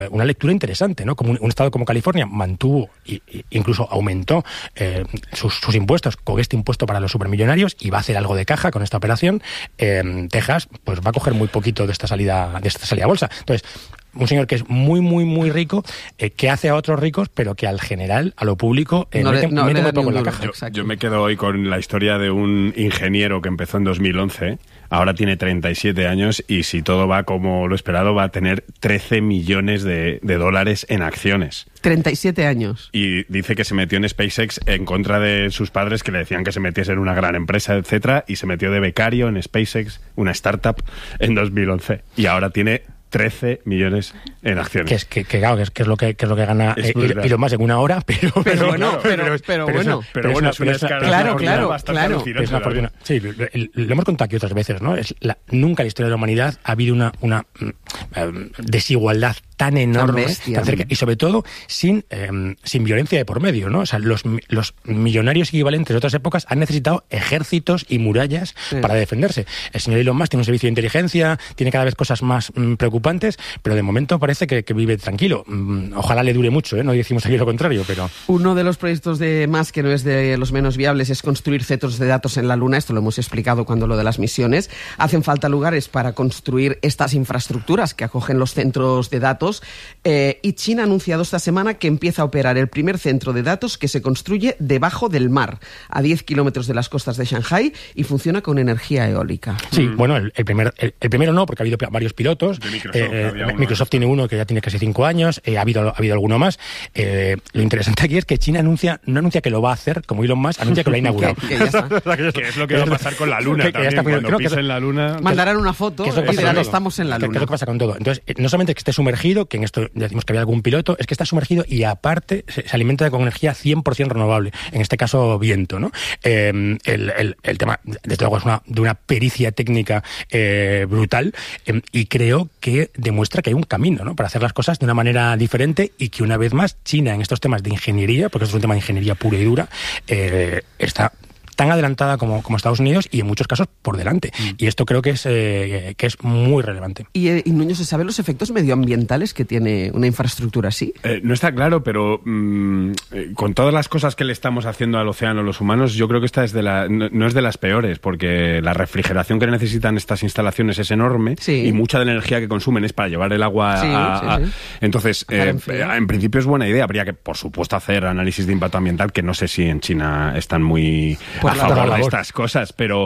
una lectura interesante, ¿no? Como un estado como California mantuvo e incluso aumentó sus impuestos con este impuesto para los supermillonarios y va a hacer algo de caja con esta operación. Texas pues va a coger muy poquito de esta salida a bolsa. Entonces, un señor que es muy, muy, muy rico, que hace a otros ricos, pero que al general, a lo público, mete muy poco en la caja. Yo me quedo hoy con la historia de un ingeniero que empezó en 2011, ahora tiene 37 años y si todo va como lo esperado va a tener 13 millones de dólares en acciones. 37 años. Y dice que se metió en SpaceX en contra de sus padres que le decían que se metiese en una gran empresa, etcétera, y se metió de becario en SpaceX, una startup, en 2011. Y ahora tiene 13 millones en acciones. Que es lo que gana Elon Musk en una hora, pero bueno, es una escala bastante alucinante. Es una fortuna. Sí, lo hemos contado aquí otras veces, ¿no? Nunca en la historia de la humanidad ha habido una desigualdad tan enorme, tan cerca, y sobre todo sin violencia de por medio, ¿no? O sea, los millonarios equivalentes de otras épocas han necesitado ejércitos y murallas para defenderse. El señor Elon Musk tiene un servicio de inteligencia, tiene cada vez cosas más preocupantes, pero de momento parece que vive tranquilo. Ojalá le dure mucho, ¿eh? No decimos aquí lo contrario, pero... Uno de los proyectos de Musk, que no es de los menos viables, es construir centros de datos en la Luna. Esto lo hemos explicado cuando lo de las misiones. Hacen falta lugares para construir estas infraestructuras que acogen los centros de datos. Y China ha anunciado esta semana que empieza a operar el primer centro de datos que se construye debajo del mar, a 10 kilómetros de las costas de Shanghái, y funciona con energía eólica. Sí, bueno, el primero no, porque ha habido varios pilotos. Microsoft tiene uno que ya tiene casi 5 años, ha habido alguno más. Lo interesante aquí es que China no anuncia que lo va a hacer, como Elon Musk, anuncia que lo ha inaugurado. que ya está. Que es lo que va a pasar con la Luna también, cuando pisen la Luna... Mandarán una foto y dirán, estamos en la Luna. ¿Qué es lo que pasa con todo? Entonces, no solamente que esté sumergido, que en esto ya decimos que había algún piloto, es que está sumergido y aparte se alimenta con energía 100% renovable, en este caso viento, ¿no? El tema, desde luego, es de una pericia técnica brutal, y creo que demuestra que hay un camino, ¿no?, para hacer las cosas de una manera diferente, y que una vez más China en estos temas de ingeniería, porque esto es un tema de ingeniería pura y dura, está tan adelantada como Estados Unidos, y en muchos casos por delante. Y esto creo que es muy relevante. Y Nuño, ¿se saben los efectos medioambientales que tiene una infraestructura así? No está claro, pero con todas las cosas que le estamos haciendo al océano los humanos, yo creo que esta no es de las peores, porque la refrigeración que necesitan estas instalaciones es enorme, y mucha de la energía que consumen es para llevar el agua Entonces, en principio es buena idea. Habría que, por supuesto, hacer análisis de impacto ambiental, que no sé si en China están muy... a favor de estas cosas, pero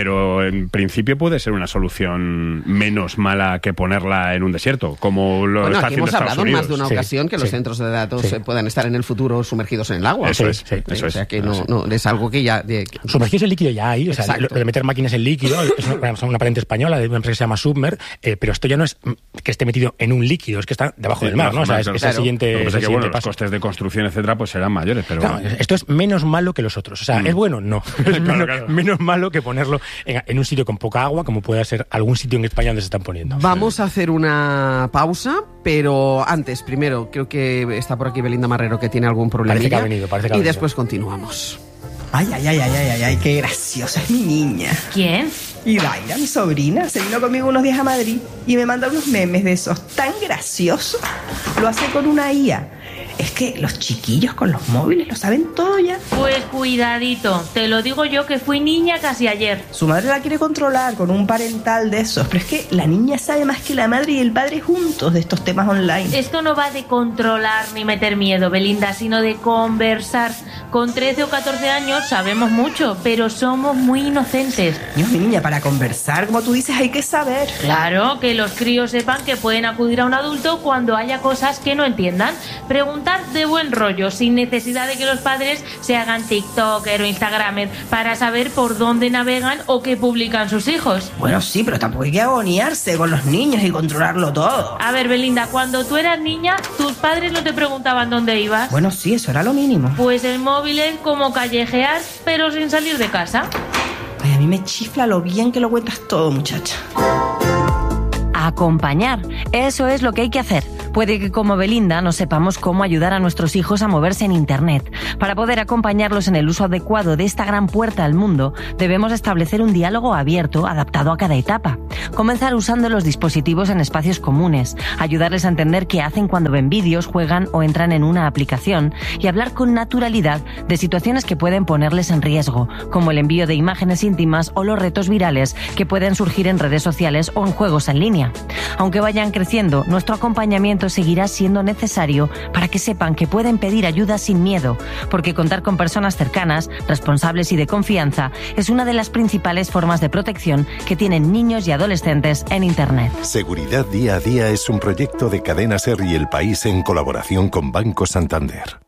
en principio puede ser una solución menos mala que ponerla en un desierto, como lo está haciendo Estados Unidos. Hemos hablado en más de una ocasión que los centros de datos puedan estar en el futuro sumergidos en el agua. Eso es. O sea que no es algo que ya... Sumergidos en líquido ya hay, o sea, lo de meter máquinas en líquido es una patente española de una empresa que se llama Submer, pero esto ya no es que esté metido en un líquido, es que está debajo del mar, ¿no? O sea, es el siguiente paso. Los costes de construcción, etcétera, pues serán mayores, pero... Claro, esto es menos malo que los otros. O sea, ¿es bueno? No. Menos malo que ponerlo en un sitio con poca agua, como puede ser algún sitio en España donde se están poniendo. Vamos a hacer una pausa, pero antes, primero, creo que está por aquí Belinda Marrero, que tiene algún problema. Parece que ha venido. Y después continuamos. Ay, qué graciosa es mi niña. ¿Quién? Idaira, mi sobrina, se vino conmigo unos días a Madrid y me manda unos memes de esos tan graciosos. Lo hace con una IA. Es que los chiquillos con los móviles lo saben todo ya. Pues cuidadito, te lo digo yo que fui niña casi ayer. Su madre la quiere controlar con un parental de esos, pero es que la niña sabe más que la madre y el padre juntos de estos temas online. Esto no va de controlar ni meter miedo, Belinda, sino de conversar. Con 13 o 14 años sabemos mucho, pero somos muy inocentes. Dios, mi niña, para conversar, como tú dices, hay que saber. Claro, que los críos sepan que pueden acudir a un adulto cuando haya cosas que no entiendan. Preguntar de buen rollo, sin necesidad de que los padres se hagan TikToker o Instagramer para saber por dónde navegan o qué publican sus hijos. Bueno, sí, pero tampoco hay que agonearse con los niños y controlarlo todo. A ver, Belinda, cuando tú eras niña, ¿tus padres no te preguntaban dónde ibas? Bueno, sí, eso era lo mínimo. Pues el móvil es como callejear, pero sin salir de casa. Ay, a mí me chifla lo bien que lo cuentas todo, muchacha. Acompañar, eso es lo que hay que hacer. Puede que como Belinda no sepamos cómo ayudar a nuestros hijos a moverse en Internet. Para poder acompañarlos en el uso adecuado de esta gran puerta al mundo, debemos establecer un diálogo abierto, adaptado a cada etapa. Comenzar usando los dispositivos en espacios comunes, ayudarles a entender qué hacen cuando ven vídeos, juegan o entran en una aplicación y hablar con naturalidad de situaciones que pueden ponerles en riesgo, como el envío de imágenes íntimas o los retos virales que pueden surgir en redes sociales o en juegos en línea. Aunque vayan creciendo, nuestro acompañamiento seguirá siendo necesario para que sepan que pueden pedir ayuda sin miedo, porque contar con personas cercanas, responsables y de confianza es una de las principales formas de protección que tienen niños y adolescentes en Internet. Seguridad Día a Día es un proyecto de Cadena SER y El País en colaboración con Banco Santander.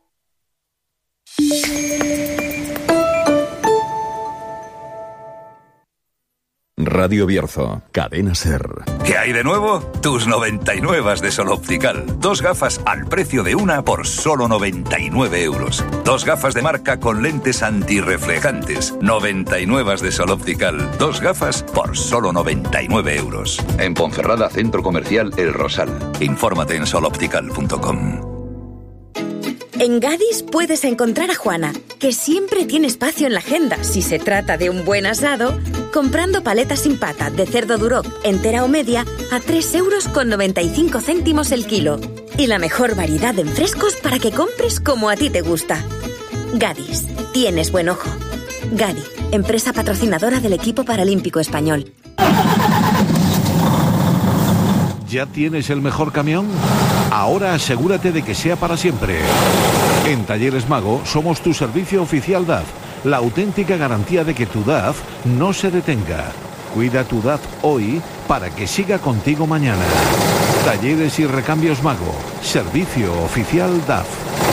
Radio Bierzo, Cadena SER. ¿Qué hay de nuevo? Tus 99 de Sol Optical. 2 gafas al precio de una por solo 99 euros. 2 gafas de marca con lentes antirreflejantes. 99 de Sol Optical. 2 gafas por solo 99 euros. En Ponferrada, Centro Comercial El Rosal. Infórmate en soloptical.com. En Gadis puedes encontrar a Juana, que siempre tiene espacio en la agenda si se trata de un buen asado, comprando paletas sin pata de cerdo duroc, entera o media, a 3,95 € el kilo. Y la mejor variedad en frescos para que compres como a ti te gusta. Gadis, tienes buen ojo. Gadis, empresa patrocinadora del equipo paralímpico español. ¿Ya tienes el mejor camión? Ahora asegúrate de que sea para siempre. En Talleres Mago somos tu servicio oficial DAF, la auténtica garantía de que tu DAF no se detenga. Cuida tu DAF hoy para que siga contigo mañana. Talleres y Recambios Mago, servicio oficial DAF.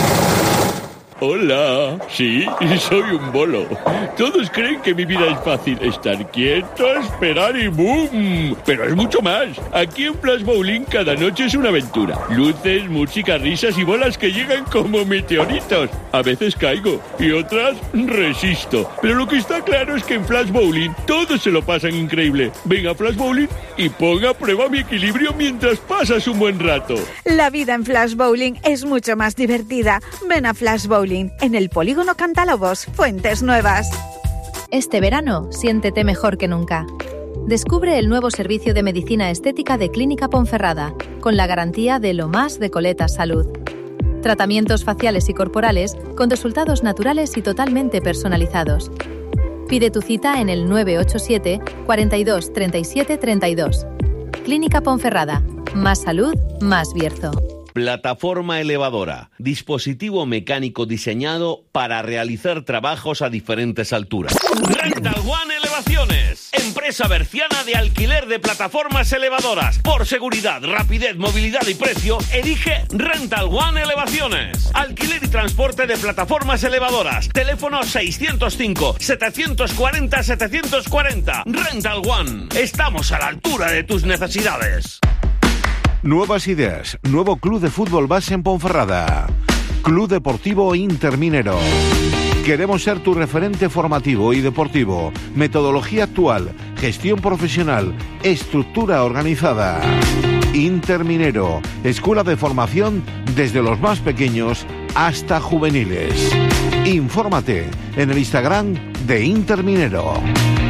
Hola, sí, soy un bolo. Todos creen que mi vida es fácil. Estar quieto, esperar y ¡boom! Pero es mucho más. Aquí en Flash Bowling cada noche es una aventura. Luces, música, risas y bolas que llegan como meteoritos. A veces caigo y otras resisto. Pero lo que está claro es que en Flash Bowling todos se lo pasan increíble. Ven a Flash Bowling y ponga a prueba mi equilibrio mientras pasas un buen rato. La vida en Flash Bowling es mucho más divertida. Ven a Flash Bowling en el Polígono Cantalobos, Fuentes Nuevas. Este verano, siéntete mejor que nunca. Descubre el nuevo servicio de medicina estética de Clínica Ponferrada, con la garantía de lo más de Coletas Salud. Tratamientos faciales y corporales con resultados naturales y totalmente personalizados. Pide tu cita en el 987 42 37 32. Clínica Ponferrada. Más salud, más Bierzo. Plataforma elevadora, dispositivo mecánico diseñado para realizar trabajos a diferentes alturas. Rental One Elevaciones, empresa berciana de alquiler de plataformas elevadoras. Por seguridad, rapidez, movilidad y precio, elige Rental One Elevaciones. Alquiler y transporte de plataformas elevadoras. Teléfono 605 740 740. Rental One, estamos a la altura de tus necesidades. Nuevas ideas, nuevo club de fútbol base en Ponferrada. Club Deportivo Interminero. Queremos ser tu referente formativo y deportivo. Metodología actual, gestión profesional, estructura organizada. Interminero, escuela de formación desde los más pequeños hasta juveniles. Infórmate en el Instagram de Interminero.